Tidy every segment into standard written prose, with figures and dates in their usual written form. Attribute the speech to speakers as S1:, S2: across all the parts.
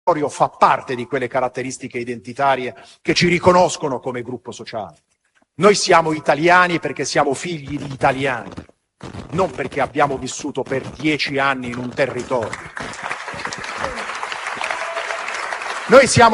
S1: fa parte di quelle caratteristiche identitarie che ci riconoscono come gruppo sociale. Noi siamo italiani perché siamo figli di italiani, non perché abbiamo vissuto per 10 anni in un territorio. Noi siamo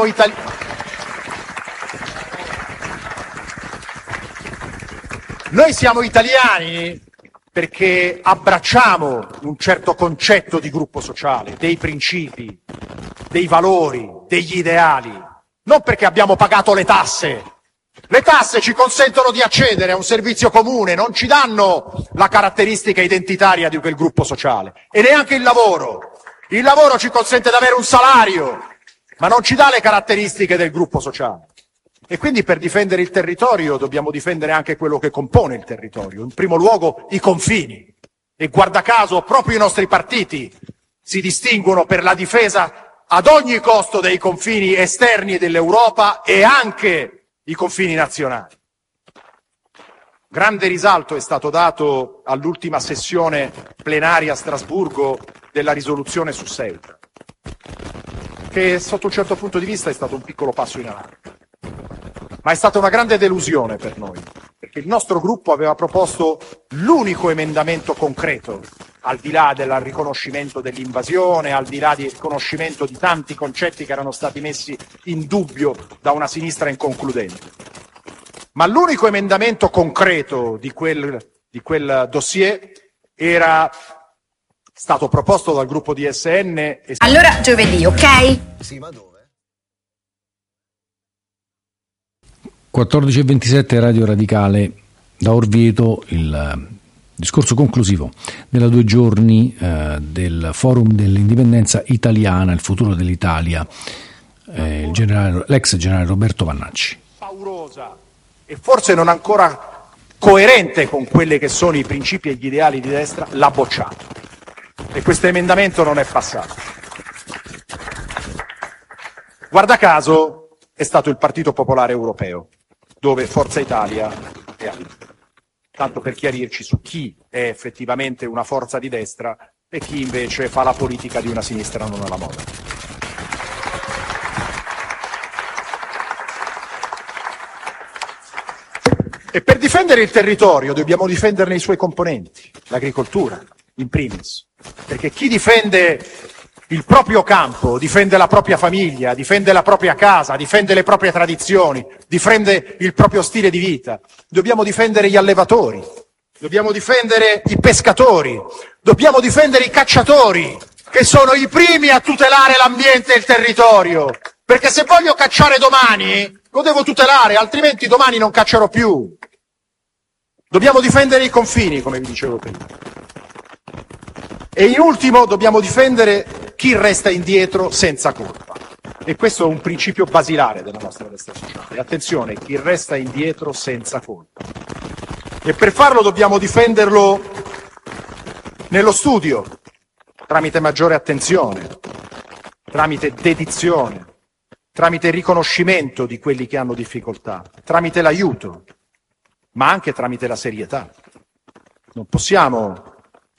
S1: italiani perché abbracciamo un certo concetto di gruppo sociale, dei principi, dei valori, degli ideali, non perché abbiamo pagato le tasse. Le tasse ci consentono di accedere a un servizio comune, non ci danno la caratteristica identitaria di quel gruppo sociale. E neanche il lavoro. Il lavoro ci consente di avere un salario, ma non ci dà le caratteristiche del gruppo sociale. E quindi per difendere il territorio dobbiamo difendere anche quello che compone il territorio, in primo luogo i confini. E guarda caso proprio i nostri partiti si distinguono per la difesa ad ogni costo dei confini esterni dell'Europa e anche i confini nazionali. Grande risalto è stato dato all'ultima sessione plenaria a Strasburgo della risoluzione su Ceuta, che sotto un certo punto di vista è stato un piccolo passo in avanti. Ma è stata una grande delusione per noi, perché il nostro gruppo aveva proposto l'unico emendamento concreto, al di là del riconoscimento dell'invasione, al di là del riconoscimento di tanti concetti che erano stati messi in dubbio da una sinistra inconcludente. Ma l'unico emendamento concreto di quel dossier era stato proposto dal gruppo di SN.
S2: Allora giovedì, ok?
S3: Sì, ma dove?
S4: 14:27 Radio Radicale, da Orvieto il discorso conclusivo della 2 giorni del Forum dell'Indipendenza Italiana, il futuro dell'Italia, l'ex generale Roberto Vannacci.
S1: Paurosa e forse non ancora coerente con quelli che sono i principi e gli ideali di destra, l'ha bocciato. E questo emendamento non è passato. Guarda caso è stato il Partito Popolare Europeo, dove Forza Italia è alta. Tanto per chiarirci su chi è effettivamente una forza di destra e chi invece fa la politica di una sinistra non alla moda. E per difendere il territorio dobbiamo difenderne i suoi componenti, l'agricoltura in primis, perché chi difende il proprio campo, difende la propria famiglia, difende la propria casa, difende le proprie tradizioni, difende il proprio stile di vita. Dobbiamo difendere gli allevatori, dobbiamo difendere i pescatori, dobbiamo difendere i cacciatori, che sono i primi a tutelare l'ambiente e il territorio. Perché se voglio cacciare domani, lo devo tutelare, altrimenti domani non caccerò più. Dobbiamo difendere i confini, come vi dicevo prima. E in ultimo dobbiamo difendere chi resta indietro senza colpa. E questo è un principio basilare della nostra destra sociale. Attenzione, chi resta indietro senza colpa. E per farlo dobbiamo difenderlo nello studio, tramite maggiore attenzione, tramite dedizione, tramite il riconoscimento di quelli che hanno difficoltà, tramite l'aiuto, ma anche tramite la serietà. Non possiamo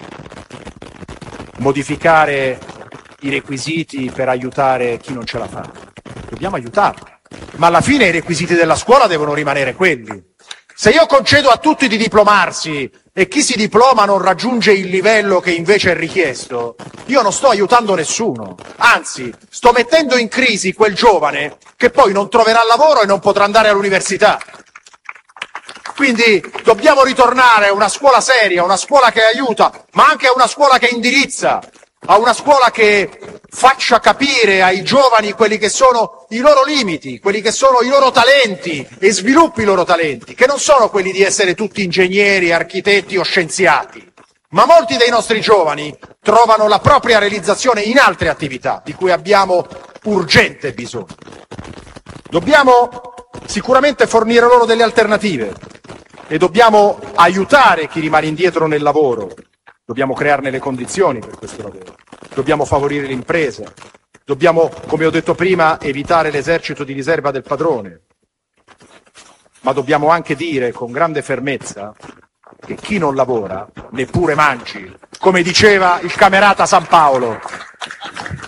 S1: modificare i requisiti per aiutare chi non ce la fa. Dobbiamo aiutarli, ma alla fine i requisiti della scuola devono rimanere quelli. Se io concedo a tutti di diplomarsi e chi si diploma non raggiunge il livello che invece è richiesto, io non sto aiutando nessuno, anzi sto mettendo in crisi quel giovane che poi non troverà lavoro e non potrà andare all'università. Quindi dobbiamo ritornare a una scuola seria, una scuola che aiuta, ma anche a una scuola che indirizza, a una scuola che faccia capire ai giovani quelli che sono i loro limiti, quelli che sono i loro talenti e sviluppi i loro talenti, che non sono quelli di essere tutti ingegneri, architetti o scienziati, ma molti dei nostri giovani trovano la propria realizzazione in altre attività di cui abbiamo urgente bisogno. Dobbiamo sicuramente fornire loro delle alternative e dobbiamo aiutare chi rimane indietro nel lavoro. Dobbiamo crearne le condizioni per questo lavoro, dobbiamo favorire l'impresa, dobbiamo, come ho detto prima, evitare l'esercito di riserva del padrone, ma dobbiamo anche dire con grande fermezza che chi non lavora neppure mangi, come diceva il camerata San Paolo.